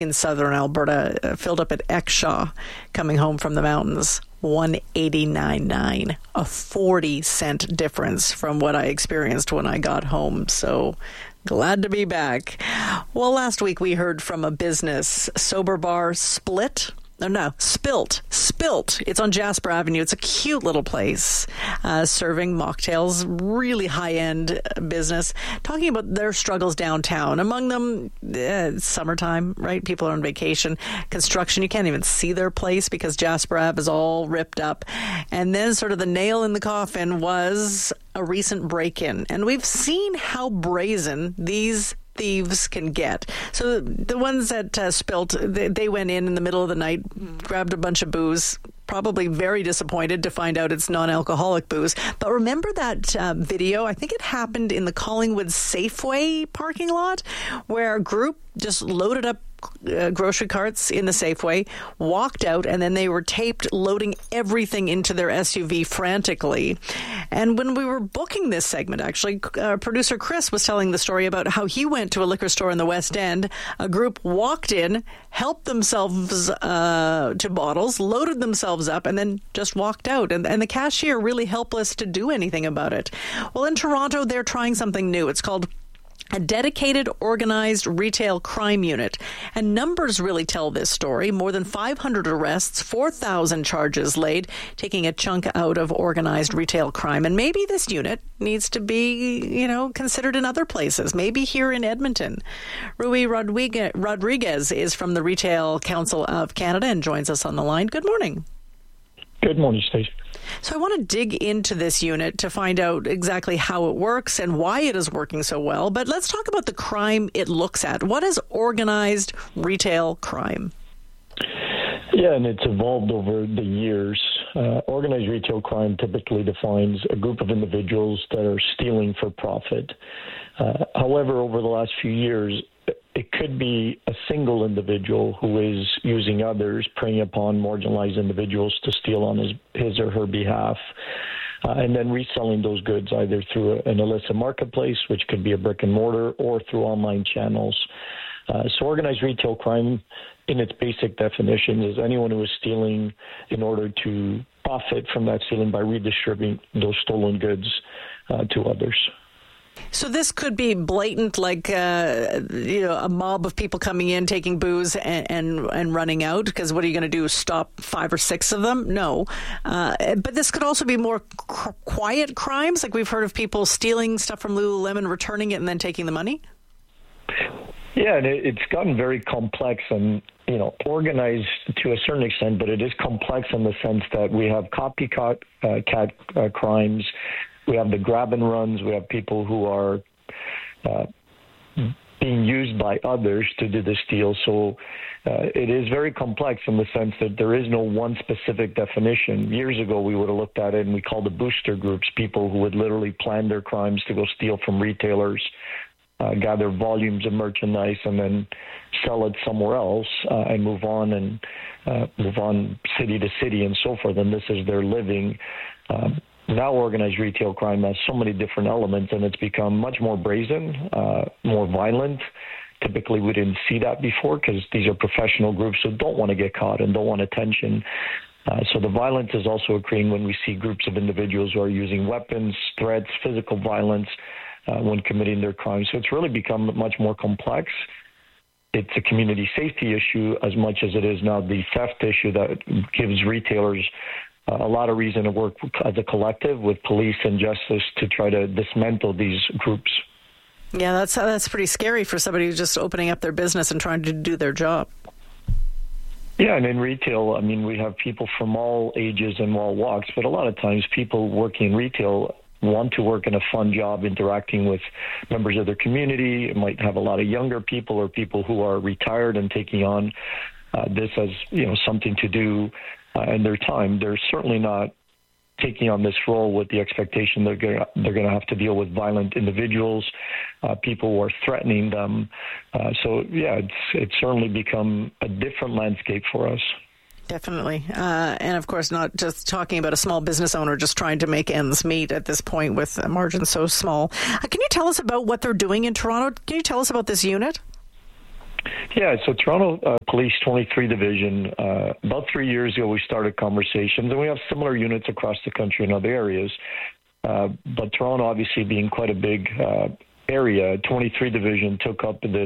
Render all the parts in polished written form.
in southern Alberta, filled up at Exshaw, coming home from the mountains. $189.9, a 40-cent difference from what I experienced when I got home. So glad to be back. Well, last week we heard from a business, Sober Bar Spilt. It's on Jasper Avenue. It's a cute little place serving mocktails, really high-end business, talking about their struggles downtown. Among them, it's summertime, right? People are on vacation. Construction, you can't even see their place because Jasper Ave is all ripped up. And then sort of the nail in the coffin was a recent break-in. And we've seen how brazen these thieves can get. So the ones that Spilt, they went in the middle of the night, grabbed a bunch of booze, probably very disappointed to find out it's non-alcoholic booze. But remember that video? I think it happened in the Collingwood Safeway parking lot, where a group just loaded up grocery carts in the Safeway, walked out, and then they were taped loading everything into their SUV frantically. And when we were booking this segment, actually, producer Chris was telling the story about how he went to a liquor store in the West End. A group walked in, helped themselves to bottles, loaded themselves up, and then just walked out. And the cashier really helpless to do anything about it. Well, in Toronto, they're trying something new. It's called a dedicated organized retail crime unit. And numbers really tell this story. More than 500 arrests, 4,000 charges laid, taking a chunk out of organized retail crime. And maybe this unit needs to be, considered in other places, maybe here in Edmonton. Rui Rodriguez is from the Retail Council of Canada and joins us on the line. Good morning. Good morning, Stacey. So I want to dig into this unit to find out exactly how it works and why it is working so well. But let's talk about the crime it looks at. What is organized retail crime? Yeah, and it's evolved over the years. Organized retail crime typically defines a group of individuals that are stealing for profit. However, over the last few years, it could be a single individual who is using others, preying upon marginalized individuals to steal on his or her behalf, and then reselling those goods either through an illicit marketplace, which could be a brick and mortar, or through online channels. So organized retail crime, in its basic definition, is anyone who is stealing in order to profit from that stealing by redistributing those stolen goods to others. So this could be blatant, like a mob of people coming in, taking booze and running out. Because what are you going to do? Stop 5 or 6 of them? No. But this could also be more quiet crimes. Like we've heard of people stealing stuff from Lululemon, returning it, and then taking the money. Yeah, and it's gotten very complex and organized to a certain extent, but it is complex in the sense that we have copycat crimes. We have the grab and runs. We have people who are being used by others to do the steal. So it is very complex in the sense that there is no one specific definition. Years ago, we would have looked at it and we called it booster groups, people who would literally plan their crimes to go steal from retailers, gather volumes of merchandise, and then sell it somewhere else and move on city to city and so forth. And this is their living. Now organized retail crime has so many different elements, and it's become much more brazen, more violent. Typically, we didn't see that before because these are professional groups who don't want to get caught and don't want attention. So the violence is also occurring when we see groups of individuals who are using weapons, threats, physical violence when committing their crimes. So it's really become much more complex. It's a community safety issue as much as it is now the theft issue that gives retailers a lot of reason to work as a collective with police and justice to try to dismantle these groups. Yeah, that's pretty scary for somebody who's just opening up their business and trying to do their job. Yeah, and in retail, we have people from all ages and all walks, but a lot of times people working in retail want to work in a fun job interacting with members of their community. It might have a lot of younger people or people who are retired and taking on this as something to do in their time. They're certainly not taking on this role with the expectation they're going to have to deal with violent individuals, people who are threatening them. It's certainly become a different landscape for us. Definitely. And of course, not just talking about a small business owner just trying to make ends meet at this point with margins so small. Can you tell us about what they're doing in Toronto? Can you tell us about this unit? Yeah, so Toronto Police 23 Division, about 3 years ago, we started conversations, and we have similar units across the country in other areas. But Toronto, obviously, being quite a big area, 23 Division took up this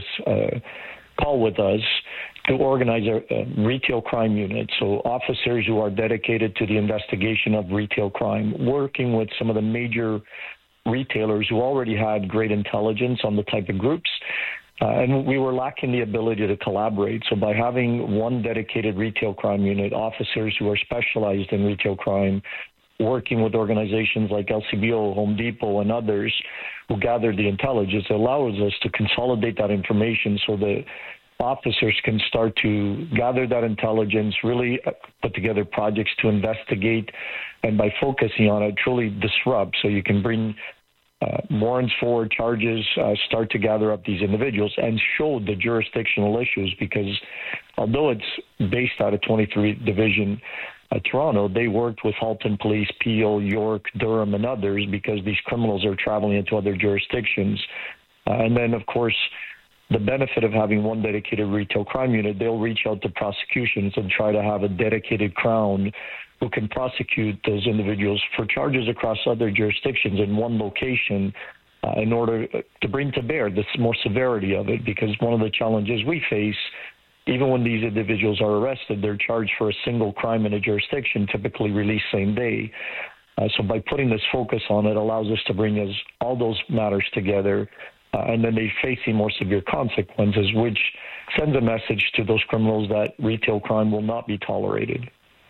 call with us to organize a retail crime unit. So officers who are dedicated to the investigation of retail crime, working with some of the major retailers who already had great intelligence on the type of groups. And we were lacking the ability to collaborate. So by having one dedicated retail crime unit, officers who are specialized in retail crime, working with organizations like LCBO, Home Depot, and others who gather the intelligence, allows us to consolidate that information so that officers can start to gather that intelligence, really put together projects to investigate, and by focusing on it, truly disrupt. So you can bring warrants for charges, start to gather up these individuals and show the jurisdictional issues, because although it's based out of 23 Division, Toronto, they worked with Halton Police, Peel, York, Durham, and others, because these criminals are traveling into other jurisdictions. And then, of course, the benefit of having one dedicated retail crime unit, they'll reach out to prosecutions and try to have a dedicated Crown who can prosecute those individuals for charges across other jurisdictions in one location in order to bring to bear the more severity of it. Because one of the challenges we face, even when these individuals are arrested, they're charged for a single crime in a jurisdiction, typically released same day. So by putting this focus on it allows us to bring us all those matters together, and then they facing more severe consequences, which sends a message to those criminals that retail crime will not be tolerated.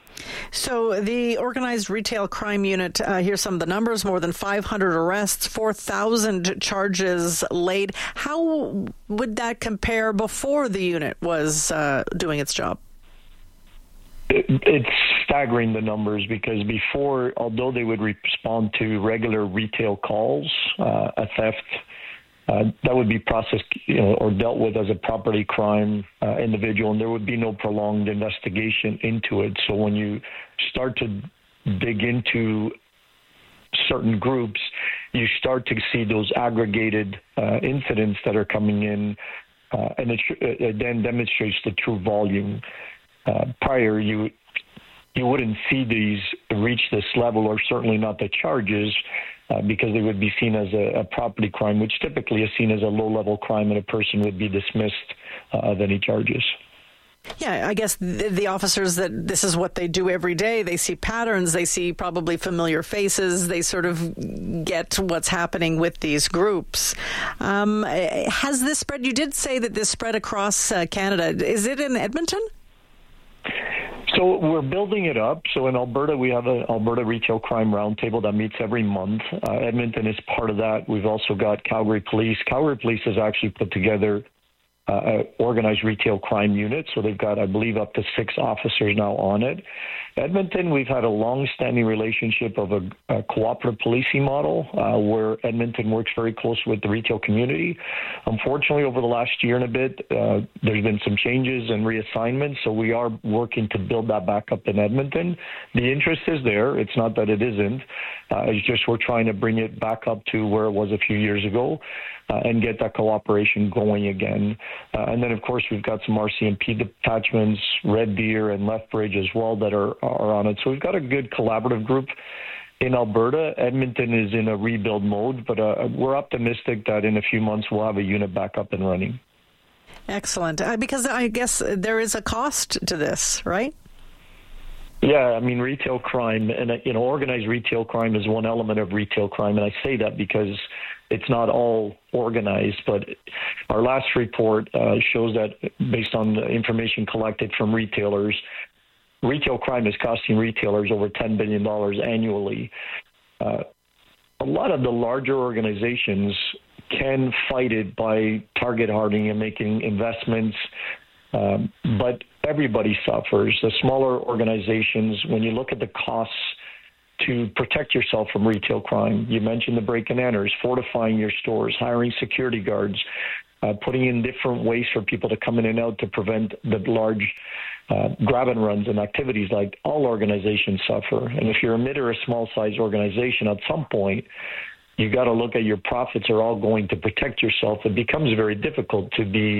So the organized retail crime unit, here's some of the numbers: more than 500 arrests, 4,000 charges laid. How would that compare before the unit was doing its job? It's staggering, the numbers, because before, although they would respond to regular retail calls, a theft, that would be processed, or dealt with as a property crime individual, and there would be no prolonged investigation into it. So when you start to dig into certain groups, you start to see those aggregated incidents that are coming in, and it then demonstrates the true volume. Prior, you wouldn't see these reach this level, or certainly not the charges, because they would be seen as a property crime, which typically is seen as a low-level crime, and a person would be dismissed of any charges. Yeah, I guess the officers, that this is what they do every day. They see patterns. They see probably familiar faces. They sort of get what's happening with these groups. Has this spread? You did say that this spread across Canada. Is it in Edmonton? So we're building it up. So in Alberta, we have an Alberta Retail Crime Roundtable that meets every month. Edmonton is part of that. We've also got Calgary Police. Calgary Police has actually put together an organized retail crime unit. So they've got, I believe, up to 6 officers now on it. Edmonton, we've had a long-standing relationship of a cooperative policing model where Edmonton works very close with the retail community. Unfortunately, over the last year and a bit, there's been some changes and reassignments, so we are working to build that back up in Edmonton. The interest is there. It's not that it isn't. It's just we're trying to bring it back up to where it was a few years ago and get that cooperation going again. And then, of course, we've got some RCMP detachments, Red Deer and Lethbridge as well, that are on it. So we've got a good collaborative group in Alberta. Edmonton is in a rebuild mode, but we're optimistic that in a few months we'll have a unit back up and running. Excellent. Because I guess there is a cost to this, right? Yeah, I mean, retail crime and, organized retail crime is one element of retail crime. And I say that because it's not all organized, but our last report shows that based on the information collected from retailers, retail crime is costing retailers over $10 billion annually. A lot of the larger organizations can fight it by target hardening and making investments, but everybody suffers. The smaller organizations, when you look at the costs to protect yourself from retail crime, you mentioned the break and enters, fortifying your stores, hiring security guards, putting in different ways for people to come in and out to prevent the large grab and runs and activities. Like, all organizations suffer. And if you're a mid or a small size organization, at some point, you got to look at your profits are all going to protect yourself. It becomes very difficult to be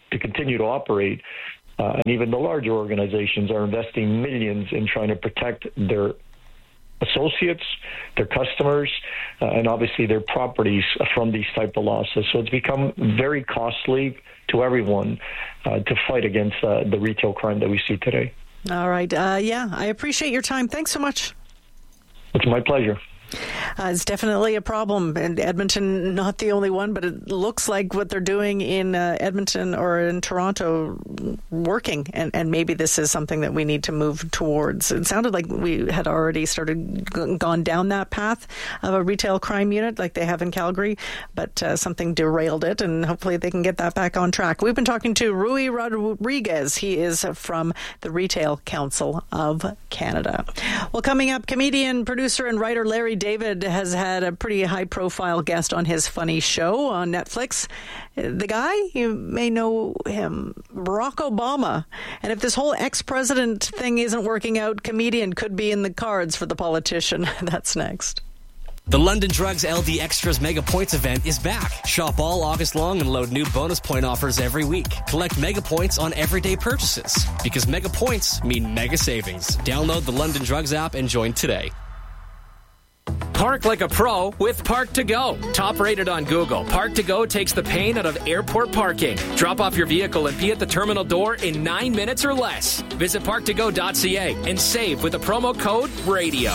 to continue to operate. And even the larger organizations are investing millions in trying to protect their associates, their customers, and obviously their properties from these type of losses. So it's become very costly to everyone to fight against the retail crime that we see today. All right. I appreciate your time. Thanks so much. It's my pleasure. It's definitely a problem, and Edmonton not the only one, but it looks like what they're doing in Edmonton or in Toronto working, and maybe this is something that we need to move towards. It sounded like we had already gone down that path of a retail crime unit like they have in Calgary, but something derailed it, and hopefully they can get that back on track. We've been talking to Rui Rodriguez. He is from the Retail Council of Canada. Well, coming up, comedian, producer, and writer Larry David has had a pretty high-profile guest on his funny show on Netflix. The guy, you may know him, Barack Obama. And if this whole ex-president thing isn't working out, comedian could be in the cards for the politician. That's next. The London Drugs LD Extras Mega Points event is back. Shop all August long and load new bonus point offers every week. Collect Mega Points on everyday purchases. Because Mega Points mean mega savings. Download the London Drugs app and join today. Park like a pro with Park to Go. Top rated on Google, Park to Go takes the pain out of airport parking. Drop off your vehicle and be at the terminal door in 9 minutes or less. Visit parktogo.ca and save with the promo code RADIO.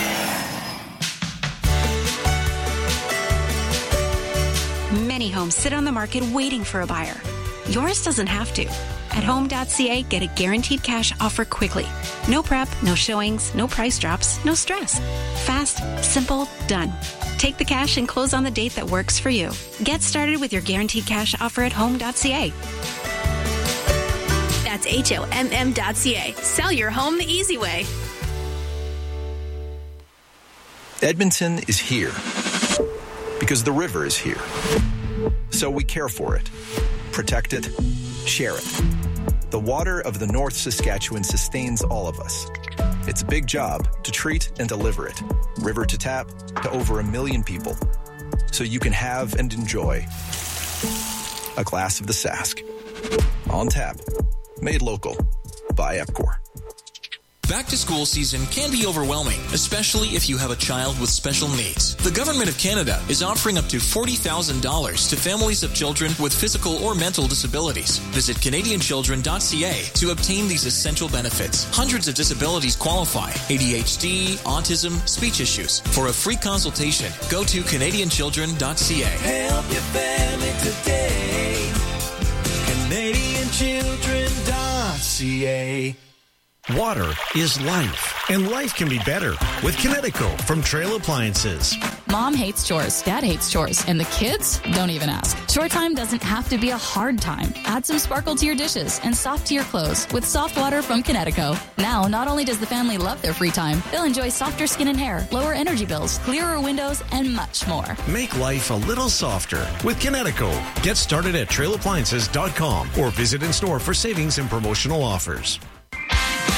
Many homes sit on the market waiting for a buyer. Yours doesn't have to. At home.ca, get a guaranteed cash offer quickly. No prep, no showings, no price drops, no stress. Fast, simple, done. Take the cash and close on the date that works for you. Get started with your guaranteed cash offer at home.ca. That's HOMM.ca. Sell your home the easy way. Edmonton is here because the river is here. So we care for it, protect it, share it. The water of the North Saskatchewan sustains all of us. It's a big job to treat and deliver it, river to tap, to over 1 million people. So you can have and enjoy a glass of the Sask. On tap, made local by Epcor. Back to school season can be overwhelming, especially if you have a child with special needs. The Government of Canada is offering up to $40,000 to families of children with physical or mental disabilities. Visit CanadianChildren.ca to obtain these essential benefits. Hundreds of disabilities qualify: ADHD, autism, speech issues. For a free consultation, go to CanadianChildren.ca. Help your family today. CanadianChildren.ca. Water is life, and life can be better with Kinetico from Trail Appliances. Mom hates chores, Dad hates chores, and the kids don't even ask. Chore time doesn't have to be a hard time. Add some sparkle to your dishes and soft to your clothes with soft water from Kinetico. Now, not only does the family love their free time, they'll enjoy softer skin and hair, lower energy bills, clearer windows, and much more. Make life a little softer with Kinetico. Get started at trailappliances.com or visit in store for savings and promotional offers.